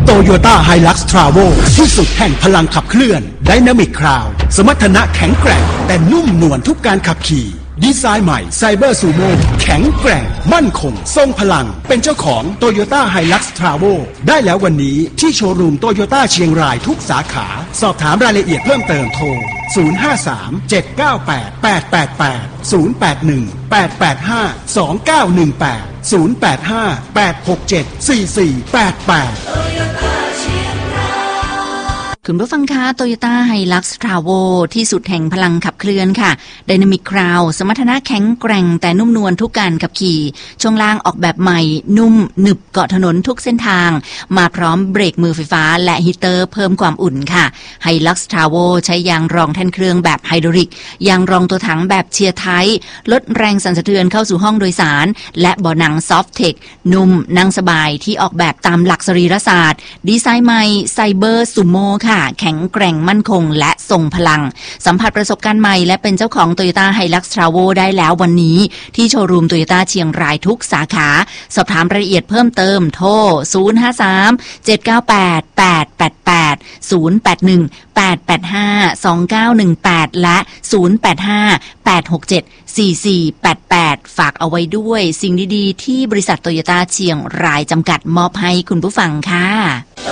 Toyota Hilux Travel ที่สุดแห่งพลังขับเคลื่อน Dynamic Crowd สมรรถนะแข็งแกร่งแต่นุ่มนวลทุกการขับขี่ดีไซน์ใหม่ Cyber Sumo แข็งแกร่งมั่นคงทรงพลังเป็นเจ้าของ Toyota Hilux Travel ได้แล้ววันนี้ที่โชว์รูม Toyota เชียงรายทุกสาขาสอบถามรายละเอียดเพิ่มเติมโทร 053-798-888 085-2918085-867-4488 คุณผู้ฟังคะ Toyota Hilux Travel ที่สุดแห่งพลังขับเคลื่อนค่ะ Dynamic Crowd สมรรถนะแข็งแกร่งแต่นุ่มนวลทุกการขับขี่ช่วงล่างออกแบบใหม่นุ่มหนึบเกาะถนนทุกเส้นทางมาพร้อมเบรกมือไฟฟ้าและฮีเตอร์เพิ่มความอุ่นค่ะ Hilux Travel ใช้ยางรองแท่นเครื่องแบบไฮดรอลิกยางรองตัวถังแบบเชียร์ไทป์ลดแรงสั่นสะเทือนเข้าสู่ห้องโดยสารและเบาะหนัง Soft Tech นุ่มนั่งสบายที่ออกแบบตามหลักสรีรศาสตร์ดีไซน์ใหม่ Cyber Sumo ค่ะแข็งแกร่งมั่นคงและทรงพลังสัมผัสประสบการณ์ใหม่และเป็นเจ้าของ Toyota Hilux Travel ได้แล้ววันนี้ที่โชว์รูม Toyota เชียงรายทุกสาขาสอบถามรายละเอียดเพิ่มเติมโทร 053-798-888 081-885-2918 และ 085-867-4488 ฝากเอาไว้ด้วยสิ่งดีๆที่บริษัท Toyota เชียงรายจำกัดมอบให้คุณผู้ฟังค่ะ